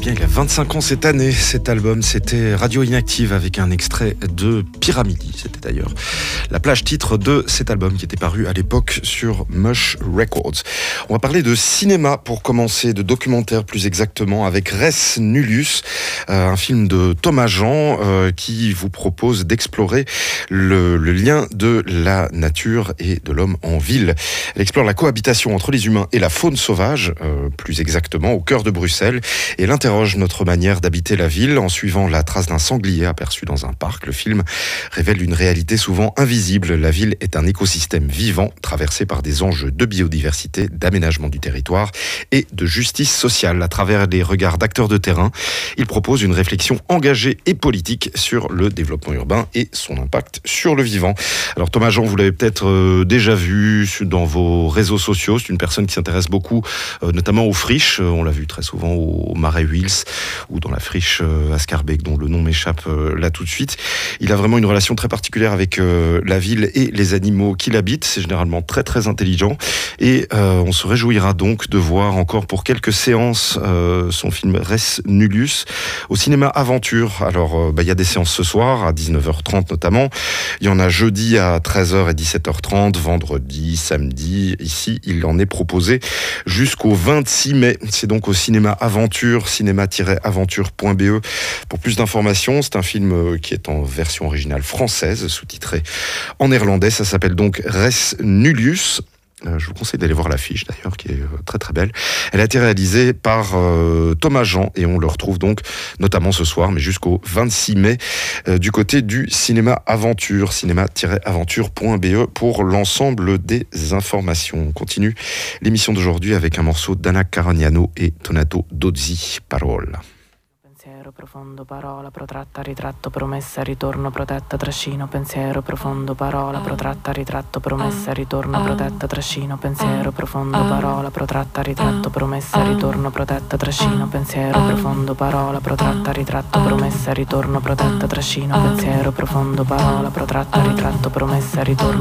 bien, il a 25 ans cette année, cet album, c'était Radio Inactive avec un extrait de Pyramidi, c'était d'ailleurs la plage titre de cet album qui était paru à l'époque sur Mush Records. On va parler de cinéma pour commencer, de documentaire plus exactement, avec Res Nullius, un film de Thomas Jean qui vous propose d'explorer le lien de la nature et de l'homme en ville. Elle explore la cohabitation entre les humains et la faune sauvage, plus exactement au cœur de Bruxelles, et elle interroge notre manière d'habiter la ville en suivant la trace d'un sanglier aperçu dans un parc. Le film révèle une réalité souvent invisible. La ville est un écosystème vivant, traversé par des enjeux de biodiversité, d'aménagement du territoire et de justice sociale. À travers les regards d'acteurs de terrain, il propose une réflexion engagée et politique sur le développement urbain et son impact sur le vivant. Alors Thomas Jean, vous l'avez peut-être déjà vu dans vos réseaux sociaux. C'est une personne qui s'intéresse beaucoup, notamment aux friches. On l'a vu très souvent au Marais Wils ou dans la friche à Schaerbeek, dont le nom m'échappe là tout de suite. Il a vraiment une relation très particulière avec la ville et les animaux qui l'habitent. C'est généralement très très intelligent et on se réjouira donc de voir encore pour quelques séances son film Res Nullius au cinéma Aventure. Alors il y a des séances ce soir à 19h30 notamment. Il y en a jeudi à 13h et 17h30, vendredi, samedi. Ici, il en est proposé jusqu'au 26 mai. C'est donc au cinéma Aventure, cinéma-aventure.be. Pour plus d'informations, c'est un film qui est en version originale française, sous-titré en néerlandais. Ça s'appelle donc Res Nullius. Je vous conseille d'aller voir l'affiche d'ailleurs, qui est très très belle. Elle a été réalisée par Thomas Jean et on le retrouve donc notamment ce soir, mais jusqu'au 26 mai, du côté du cinéma Aventure, cinéma-aventure.be pour l'ensemble des informations. On continue l'émission d'aujourd'hui avec un morceau d'Anna Caragnano et Donato Dozzi, Parole. Pensiero profondo, parola protratta, ritratto, promessa, ritorno, protetta, trascino, pensiero profondo, parola protratta, ritratto, promessa, ritorno, protetta, trascino, pensiero profondo, parola protratta, ritratto, promessa, ritorno, protetta, trascino, pensiero profondo, parola protratta, ritratto, promessa, ritorno, protetta, trascino, pensiero profondo, parola protratta, ritratto, promessa, ritorno,